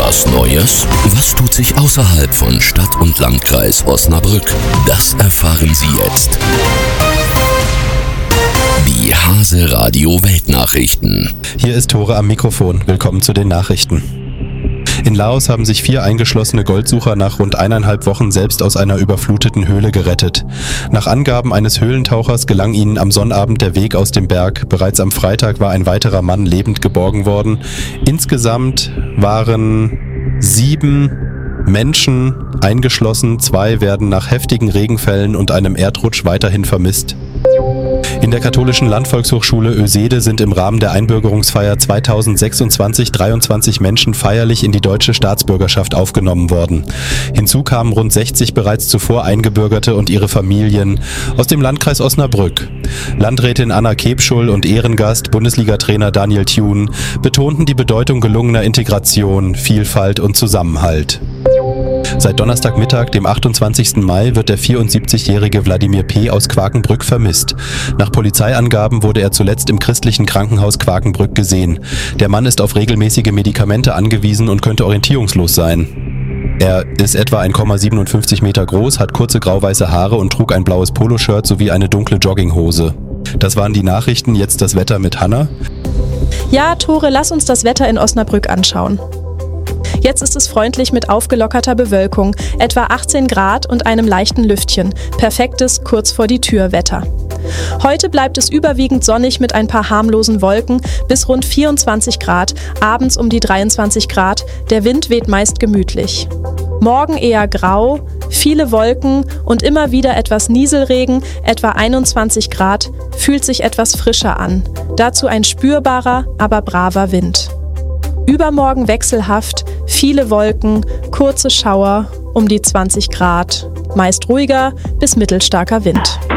Was Neues? Was tut sich außerhalb von Stadt und Landkreis Osnabrück? Das erfahren Sie jetzt. Die Hase Radio Weltnachrichten. Hier ist Tore am Mikrofon. Willkommen zu den Nachrichten. In Laos haben sich 4 eingeschlossene Goldsucher nach rund 1,5 Wochen selbst aus einer überfluteten Höhle gerettet. Nach Angaben eines Höhlentauchers gelang ihnen am Sonnabend der Weg aus dem Berg. Bereits am Freitag war ein weiterer Mann lebend geborgen worden. Insgesamt waren 7 Menschen eingeschlossen. 2 werden nach heftigen Regenfällen und einem Erdrutsch weiterhin vermisst. In der katholischen Landvolkshochschule Oesede sind im Rahmen der Einbürgerungsfeier 2026 23 Menschen feierlich in die deutsche Staatsbürgerschaft aufgenommen worden. Hinzu kamen rund 60 bereits zuvor Eingebürgerte und ihre Familien aus dem Landkreis Osnabrück. Landrätin Anna Kebschul und Ehrengast Bundesliga-Trainer Daniel Thune betonten die Bedeutung gelungener Integration, Vielfalt und Zusammenhalt. Seit Donnerstagmittag, dem 28. Mai, wird der 74-jährige Wladimir P. aus Quakenbrück vermisst. Nach Polizeiangaben wurde er zuletzt im christlichen Krankenhaus Quakenbrück gesehen. Der Mann ist auf regelmäßige Medikamente angewiesen und könnte orientierungslos sein. Er ist etwa 1,57 Meter groß, hat kurze grau-weiße Haare und trug ein blaues Poloshirt sowie eine dunkle Jogginghose. Das waren die Nachrichten, jetzt das Wetter mit Hanna. Ja, Tore, lass uns das Wetter in Osnabrück anschauen. Jetzt ist es freundlich mit aufgelockerter Bewölkung, etwa 18 Grad und einem leichten Lüftchen. Perfektes kurz-vor-die-Tür-Wetter. Heute bleibt es überwiegend sonnig mit ein paar harmlosen Wolken bis rund 24 Grad, abends um die 23 Grad. Der Wind weht meist gemütlich. Morgen eher grau, viele Wolken und immer wieder etwas Nieselregen, etwa 21 Grad, fühlt sich etwas frischer an. Dazu ein spürbarer, aber braver Wind. Übermorgen wechselhaft, viele Wolken, kurze Schauer, um die 20 Grad, meist ruhiger bis mittelstarker Wind.